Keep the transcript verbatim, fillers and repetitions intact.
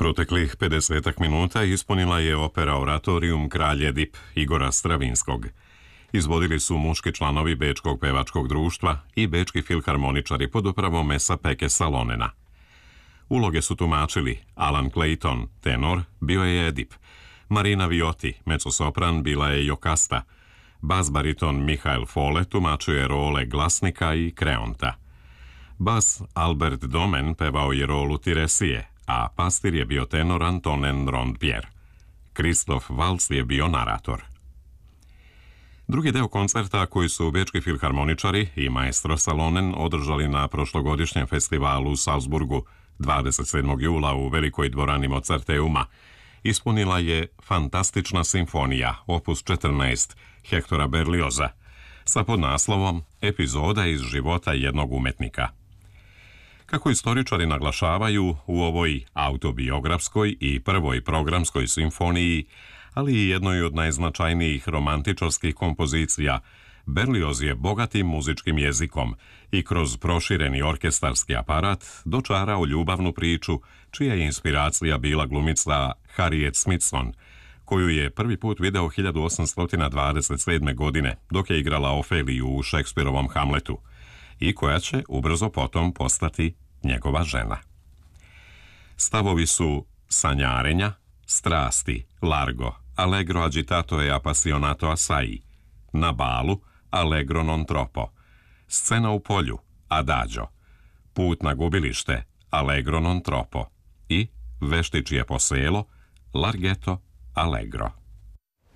Proteklih pedesetak minuta ispunila je opera Oratorium Kralj Edip Igora Stravinskog. Izvodili su muški članovi Bečkog pevačkog društva i bečki filharmoničari pod upravom Mesa Peke Salonena. Uloge su tumačili Alan Clayton, tenor, bio je Edip, Marina Viotti, mezzosopran, bila je Jokasta, bas-bariton Mihael Fole tumačio je role glasnika i kreonta. Bas Albert Domen pevao je rolu Tiresije, a pastir je bio tenor Antonin Rondpierre. Kristof Valc je bio narator. Drugi deo koncerta koji su bečki filharmoničari i maestro Salonen održali na prošlogodišnjem festivalu u Salzburgu dvadeset sedmog jula u velikoj dvorani Mozarteuma ispunila je fantastična simfonija opus četrnaest Hektora Berlioza sa podnaslovom Epizoda iz života jednog umetnika. Kako istoričari naglašavaju, u ovoj autobiografskoj i prvoj programskoj simfoniji, ali i jednoj od najznačajnijih romantičarskih kompozicija, Berlioz je bogatim muzičkim jezikom i kroz prošireni orkestarski aparat dočarao ljubavnu priču čija je inspiracija bila glumica Harriet Smithson, koju je prvi put video hiljadu osamsto dvadeset sedme. godine dok je igrala Ofeliju u Šekspirovom Hamletu i koja će ubrzo potom postati njegova žena. Stavovi su sanjarenja, strasti, largo, allegro agitato e appassionato assai, na balu, allegro non troppo, scena u polju, adagio, put na gubilište, allegro non troppo i veštičije poselo, larghetto, allegro.